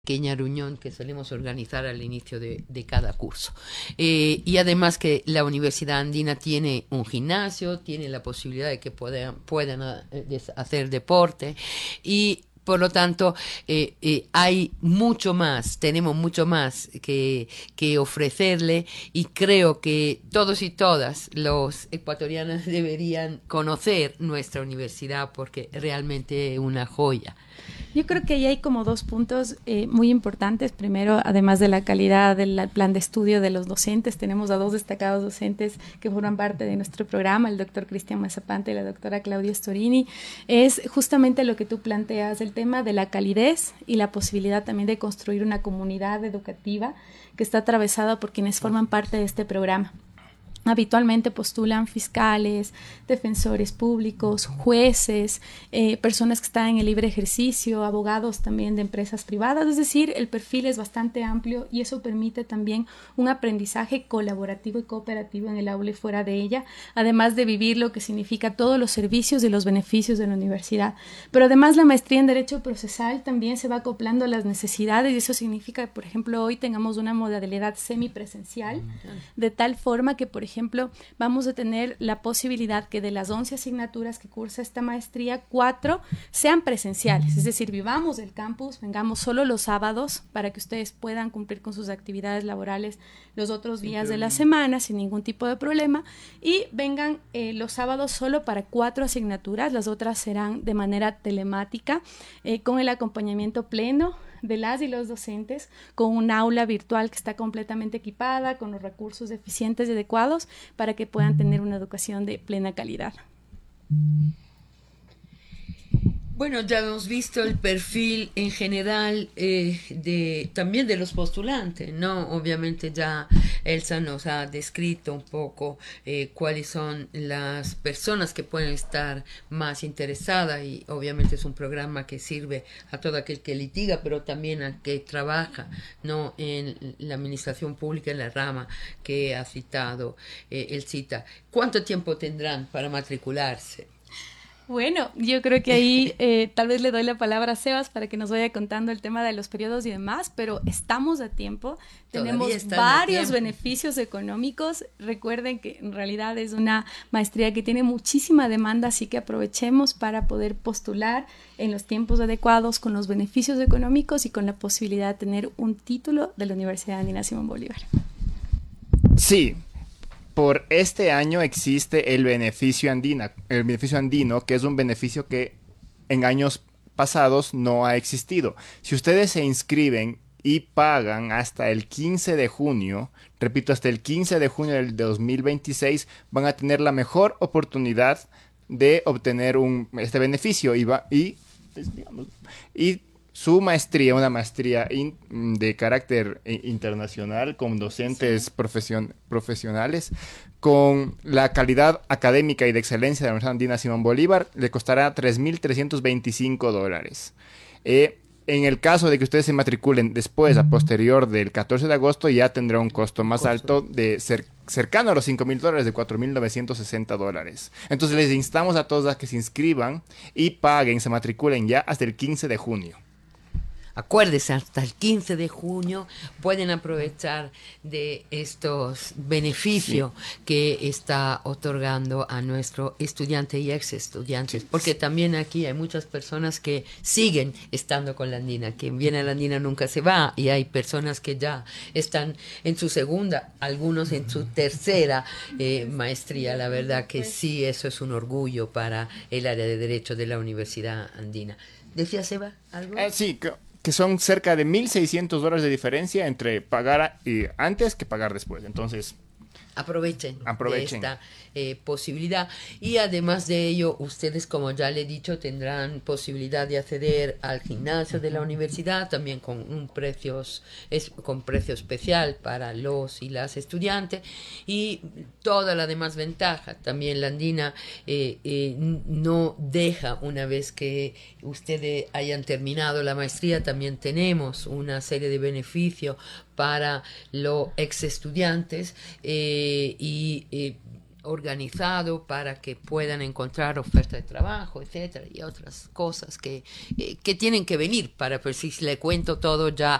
pequeña reunión que solemos organizar al inicio de cada curso. Y además que la Universidad Andina tiene un gimnasio, tiene la posibilidad de que puedan hacer deporte y por lo tanto, hay mucho más, tenemos mucho más que ofrecerle y creo que todos y todas los ecuatorianos deberían conocer nuestra universidad porque realmente es una joya. Yo creo que ahí hay como dos puntos muy importantes. Primero, además de la calidad del plan de estudio de los docentes, tenemos a dos destacados docentes que forman parte de nuestro programa, el doctor Cristian Mazapante y la doctora Claudia Storini. Es justamente lo que tú planteas, el tema de la calidez y la posibilidad también de construir una comunidad educativa que está atravesada por quienes forman parte de este programa. Habitualmente postulan fiscales, defensores públicos, jueces, personas que están en el libre ejercicio, abogados también de empresas privadas, es decir, el perfil es bastante amplio y eso permite también un aprendizaje colaborativo y cooperativo en el aula y fuera de ella, además de vivir lo que significa todos los servicios y los beneficios de la universidad. Pero además la maestría en Derecho Procesal también se va acoplando a las necesidades y eso significa que, por ejemplo, hoy tengamos una modalidad semipresencial, de tal forma que, por ejemplo, vamos a tener la posibilidad que de las 11 asignaturas que cursa esta maestría, 4 sean presenciales, es decir, vivamos el campus, vengamos solo los sábados para que ustedes puedan cumplir con sus actividades laborales los otros días de la semana sin ningún tipo de problema y vengan los sábados solo para 4 asignaturas, las otras serán de manera telemática con el acompañamiento pleno de las y los docentes, con un aula virtual que está completamente equipada, con los recursos eficientes y adecuados para que puedan tener una educación de plena calidad. Bueno, ya hemos visto el perfil en general también de los postulantes, ¿no? Obviamente ya Elsa nos ha descrito un poco cuáles son las personas que pueden estar más interesadas y obviamente es un programa que sirve a todo aquel que litiga, pero también a que trabaja, ¿no? En la administración pública, en la rama que ha citado el CITA. ¿Cuánto tiempo tendrán para matricularse? Bueno, yo creo que ahí tal vez le doy la palabra a Sebas para que nos vaya contando el tema de los periodos y demás, pero estamos a tiempo, tenemos varios beneficios económicos. Recuerden que en realidad es una maestría que tiene muchísima demanda, así que aprovechemos para poder postular en los tiempos adecuados con los beneficios económicos y con la posibilidad de tener un título de la Universidad Andina Simón Bolívar. Sí. Por este año existe el beneficio andino, que es un beneficio que en años pasados no ha existido. Si ustedes se inscriben y pagan hasta el 15 de junio, repito, hasta el 15 de junio del 2026, van a tener la mejor oportunidad de obtener este beneficio y su maestría, una maestría de carácter internacional con docentes profesionales, con la calidad académica y de excelencia de la Universidad Andina Simón Bolívar, le costará $3,325. En el caso de que ustedes se matriculen después, a posterior del 14 de agosto, ya tendrá un costo más alto de cercano a los $5,000, de $4,960. Entonces les instamos a todos a que se inscriban y paguen, se matriculen ya hasta el 15 de junio. Acuérdense, hasta el 15 de junio pueden aprovechar de estos beneficios que está otorgando a nuestro estudiante y ex estudiantes, porque también aquí hay muchas personas que siguen estando con la Andina. Quien viene a la Andina nunca se va y hay personas que ya están en su segunda, algunos en su tercera maestría. La verdad que sí, eso es un orgullo para el área de Derecho de la Universidad Andina. ¿Decía Seba algo? Sí, que son cerca de $1,600 de diferencia entre pagar antes que pagar después. Entonces, aprovechen de esta posibilidad y además de ello ustedes, como ya le he dicho, tendrán posibilidad de acceder al gimnasio de la universidad también con precio especial para los y las estudiantes y toda la demás ventaja. También la Andina no deja, una vez que ustedes hayan terminado la maestría, también tenemos una serie de beneficios para los ex estudiantes y organizado para que puedan encontrar oferta de trabajo, etcétera, y otras cosas que tienen que venir para, pues si le cuento todo ya